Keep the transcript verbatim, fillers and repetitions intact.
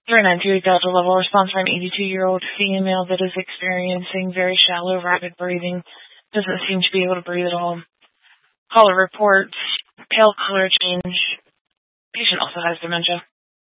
three nine two eight Delta level response from an eighty-two-year-old female that is experiencing very shallow, rapid breathing. Doesn't seem to be able to breathe at all. Caller reports pale color change. Patient also has dementia.